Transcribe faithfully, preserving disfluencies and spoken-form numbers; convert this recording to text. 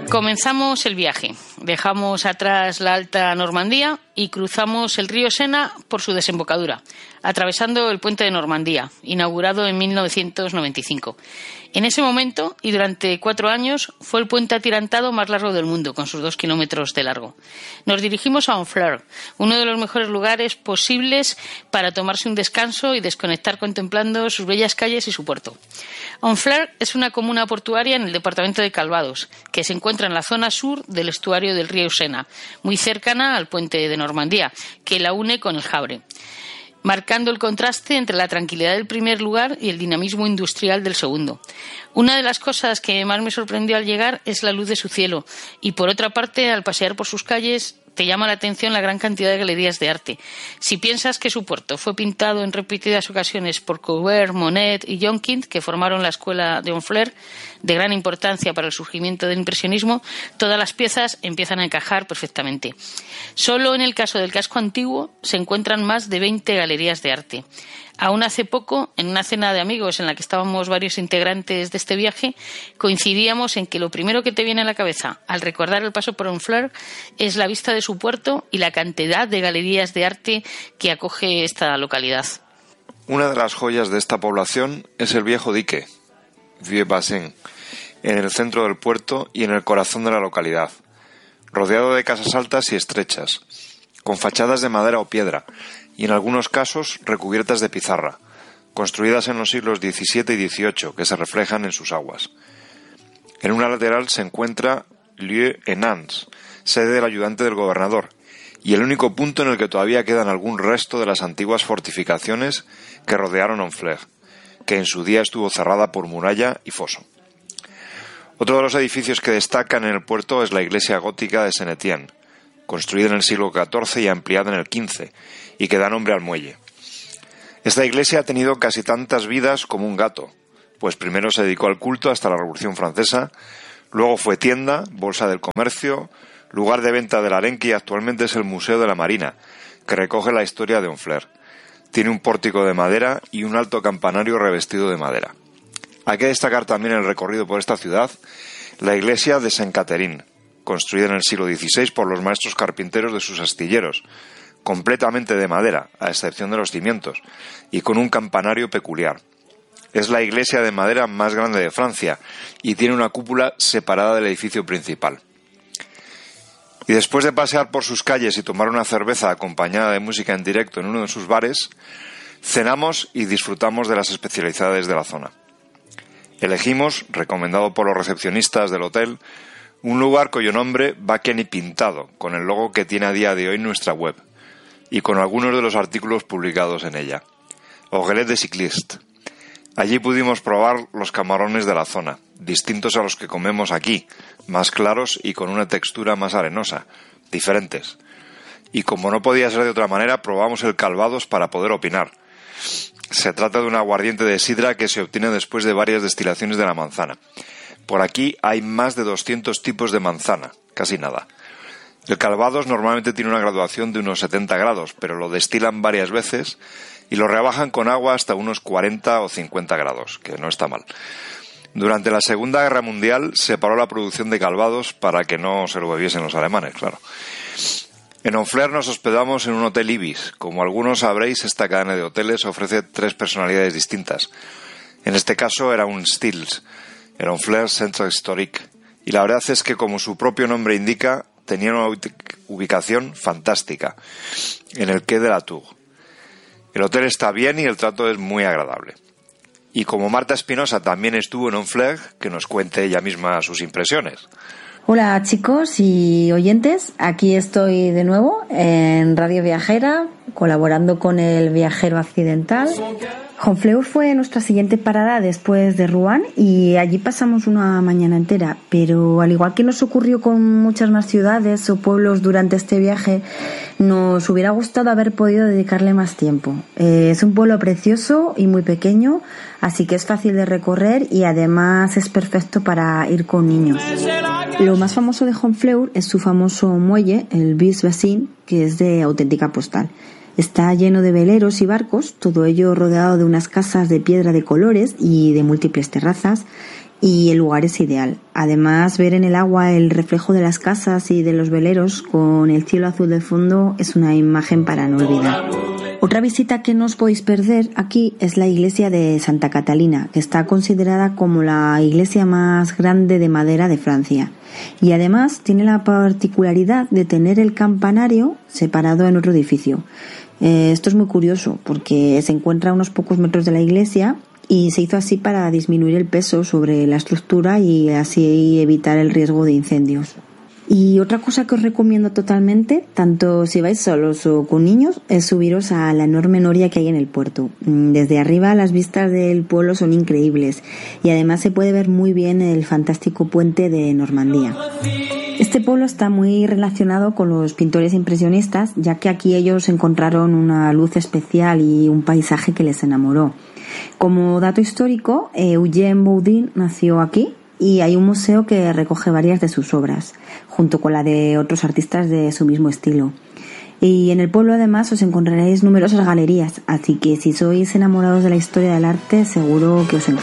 Comenzamos el viaje. Dejamos atrás la Alta Normandía y cruzamos el río Sena por su desembocadura, atravesando el puente de Normandía, inaugurado en mil novecientos noventa y cinco. En ese momento, y durante cuatro años, fue el puente atirantado más largo del mundo, con sus dos kilómetros de largo. Nos dirigimos a Honfleur, uno de los mejores lugares posibles para tomarse un descanso y desconectar contemplando sus bellas calles y su puerto. Honfleur es una comuna portuaria en el departamento de Calvados, que se encuentra en la zona sur del estuario del río Sena, muy cercana al puente de Normandía, que la une con el Havre, marcando el contraste entre la tranquilidad del primer lugar y el dinamismo industrial del segundo. Una de las cosas que más me sorprendió al llegar es la luz de su cielo, y por otra parte, al pasear por sus calles, te llama la atención la gran cantidad de galerías de arte. Si piensas que su puerto fue pintado en repetidas ocasiones por Courbet, Monet y Jonquind, que formaron la escuela de Honfleur, de gran importancia para el surgimiento del impresionismo, todas las piezas empiezan a encajar perfectamente. Solo en el caso del casco antiguo se encuentran más de veinte galerías de arte. Aún hace poco, en una cena de amigos en la que estábamos varios integrantes de este viaje, coincidíamos en que lo primero que te viene a la cabeza al recordar el paso por Honfleur es la vista de su puerto y la cantidad de galerías de arte que acoge esta localidad. Una de las joyas de esta población es el viejo dique, Vieux Bassin, en el centro del puerto y en el corazón de la localidad, rodeado de casas altas y estrechas, con fachadas de madera o piedra, y en algunos casos recubiertas de pizarra, construidas en los siglos diecisiete y dieciocho, que se reflejan en sus aguas. En una lateral se encuentra Lieu-en-Anse, sede del ayudante del gobernador, y el único punto en el que todavía quedan algún resto de las antiguas fortificaciones que rodearon Honfleur, que en su día estuvo cerrada por muralla y foso. Otro de los edificios que destacan en el puerto es la iglesia gótica de Saint-Étienne, construida en el siglo catorce y ampliada en el quince, y que da nombre al muelle. Esta iglesia ha tenido casi tantas vidas como un gato, pues primero se dedicó al culto hasta la Revolución Francesa, luego fue tienda, bolsa del comercio, lugar de venta del arenque y actualmente es el Museo de la Marina, que recoge la historia de Honfleur. Tiene un pórtico de madera y un alto campanario revestido de madera. Hay que destacar también el recorrido por esta ciudad, la iglesia de Saint-Catherine, construida en el siglo dieciséis por los maestros carpinteros de sus astilleros, completamente de madera, a excepción de los cimientos, y con un campanario peculiar. Es la iglesia de madera más grande de Francia y tiene una cúpula separada del edificio principal. Y después de pasear por sus calles y tomar una cerveza acompañada de música en directo en uno de sus bares, cenamos y disfrutamos de las especialidades de la zona. Elegimos, recomendado por los recepcionistas del hotel, un lugar cuyo nombre va que ni pintado, con el logo que tiene a día de hoy nuestra web, y con algunos de los artículos publicados en ella. Orgelet de Cycliste. Allí pudimos probar los camarones de la zona, distintos a los que comemos aquí, más claros y con una textura más arenosa, diferentes. Y como no podía ser de otra manera, probamos el Calvados para poder opinar. Se trata de un aguardiente de sidra que se obtiene después de varias destilaciones de la manzana. Por aquí hay más de doscientos tipos de manzana, casi nada. El Calvados normalmente tiene una graduación de unos setenta grados, pero lo destilan varias veces y lo rebajan con agua hasta unos cuarenta o cincuenta grados, que no está mal. Durante la Segunda Guerra Mundial se paró la producción de Calvados para que no se lo bebiesen los alemanes, claro. En Honfleur nos hospedamos en un hotel Ibis. Como algunos sabréis, esta cadena de hoteles ofrece tres personalidades distintas. En este caso era un Stils, el Honfleur Centre Historique, y la verdad es que, como su propio nombre indica, tenía una ubicación fantástica, en el quai de la Tour. El hotel está bien y el trato es muy agradable. Y como Marta Espinosa también estuvo en Honfleur, que nos cuente ella misma sus impresiones. Hola chicos y oyentes, aquí estoy de nuevo en Radio Viajera, colaborando con el Viajero Accidental. Honfleur fue nuestra siguiente parada después de Rouen y allí pasamos una mañana entera, pero al igual que nos ocurrió con muchas más ciudades o pueblos durante este viaje, nos hubiera gustado haber podido dedicarle más tiempo. Eh, es un pueblo precioso y muy pequeño, así que es fácil de recorrer y además es perfecto para ir con niños. Lo más famoso de Honfleur es su famoso muelle, el Vieux Bassin, que es de auténtica postal. Está lleno de veleros y barcos, todo ello rodeado de unas casas de piedra de colores y de múltiples terrazas, y el lugar es ideal. Además, ver en el agua el reflejo de las casas y de los veleros con el cielo azul de fondo es una imagen para no olvidar. Otra visita que no os podéis perder aquí es la iglesia de Santa Catalina, que está considerada como la iglesia más grande de madera de Francia. Y además tiene la particularidad de tener el campanario separado en otro edificio. Eh, esto es muy curioso porque se encuentra a unos pocos metros de la iglesia y se hizo así para disminuir el peso sobre la estructura y así evitar el riesgo de incendios. Y otra cosa que os recomiendo totalmente, tanto si vais solos o con niños, es subiros a la enorme noria que hay en el puerto. Desde arriba las vistas del pueblo son increíbles y además se puede ver muy bien el fantástico puente de Normandía. Este pueblo está muy relacionado con los pintores impresionistas, ya que aquí ellos encontraron una luz especial y un paisaje que les enamoró. Como dato histórico, Eugène Boudin nació aquí y hay un museo que recoge varias de sus obras, junto con la de otros artistas de su mismo estilo. Y en el pueblo además os encontraréis numerosas galerías, así que si sois enamorados de la historia del arte seguro que os encantará.